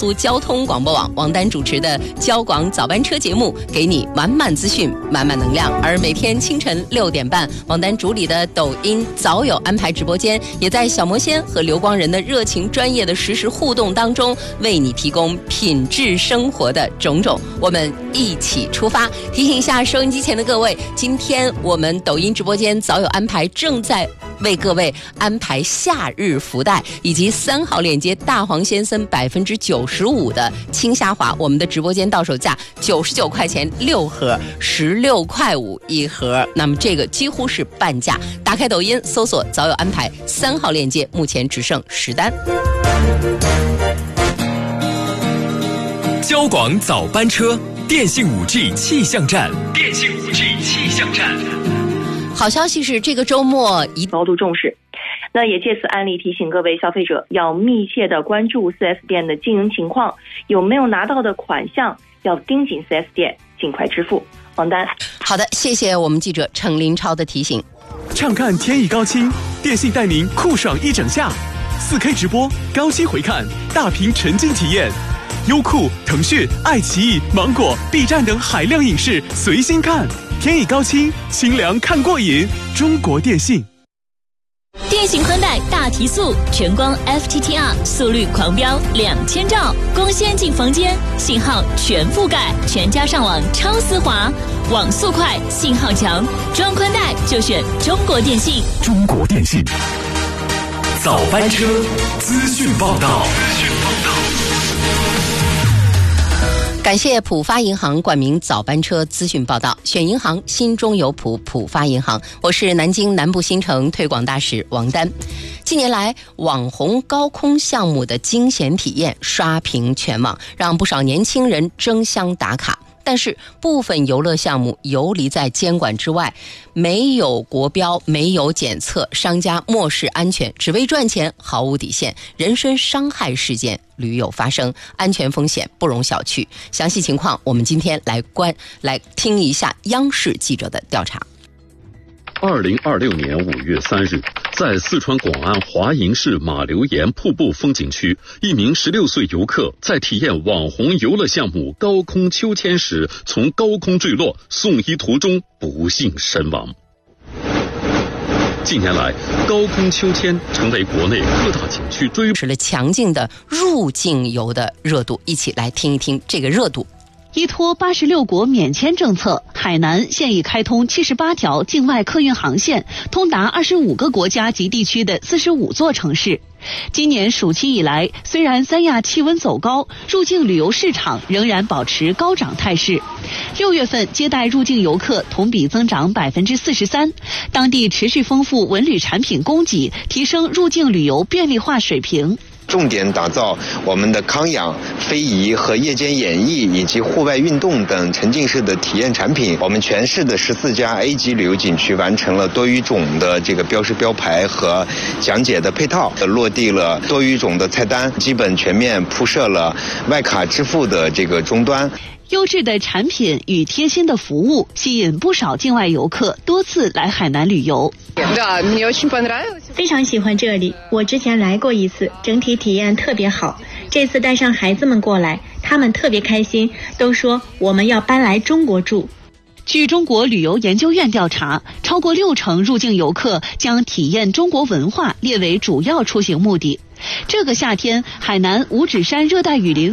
苏交通广播网王丹主持的交广早班车节目，给你满满资讯，满满能量。而每天清晨6点半，王丹主理的抖音早有安排直播间，也在小魔仙和刘光仁的热情专业的实时互动当中，为你提供品质生活的种种。我们一起出发。提醒一下收音机前的各位，今天我们抖音直播间早有安排正在为各位安排夏日福袋，以及3号链接大黄先生95%的青虾滑，我们的直播间到手价99块钱6盒，16块5一盒，那么这个几乎是半价。打开抖音搜索早有安排3号链接，目前只剩10单。 交广早班车，电信 5G 气象站，电信 5G 气象站。 好消息是，这个周末高度重视。那也借此案例提醒各位消费者，要密切的关注 4S 店的经营情况，有没有拿到的款项，要盯紧 4S 店，尽快支付。王丹， 好的，谢谢我们记者程林超的提醒。 畅看天意高清，电信带您酷爽一整夏，4K 直播，高清回看，大屏沉浸体验。优酷、腾讯、爱奇艺、芒果、B 站等海量影视随心看，天意高清，清凉看过瘾。中国电信。 电信宽带大提速，全光 FTTR 速率狂飙2000兆，光纤进房间，信号全覆盖，全家上网超丝滑，网速快，信号强，装宽带就选中国电信。 中国电信早班车资讯报道。 感谢浦发银行冠名早班车资讯报道，选银行心中有谱，浦发银行。我是南京南部新城推广大使王丹。近年来，网红高空项目的惊险体验刷屏全网，让不少年轻人争相打卡。但是部分游乐项目游离在监管之外，没有国标，没有检测，商家漠视安全，只为赚钱，毫无底线，人身伤害事件屡有发生，安全风险不容小觑。详细情况我们今天来听一下央视记者的调查。 2026年5月3日，在四川广安华营市马流岩瀑布风景区，一名16岁游客在体验网红游乐项目高空秋千时，从高空坠落，送医途中不幸身亡。近年来，高空秋千成为国内各大景区追持了强劲的入境游的热度，一起来听一听这个热度。 依托86国免签政策，海南现已开通78条境外客运航线，通达25个国家及地区的45座城市。今年暑期以来，虽然三亚气温走高，入境旅游市场仍然保持高涨态势。6月份接待入境游客同比增长43%，当地持续丰富文旅产品供给，提升入境旅游便利化水平。 重点打造我们的康养、非遗和夜间演艺以及户外运动等沉浸式的体验产品。我们全市的14家 A 级旅游景区完成了多语种的这个标识标牌和讲解的配套，落地了多语种的菜单，基本全面铺设了外卡支付的这个终端。 优质的产品与贴心的服务吸引不少境外游客多次来海南旅游。 非常喜欢这里，我之前来过一次，整体体验特别好。这次带上孩子们过来，他们特别开心，都说我们要搬来中国住。 据中国旅游研究院调查，超过60%入境游客将体验中国文化列为主要出行目的。这个夏天，海南五指山热带雨林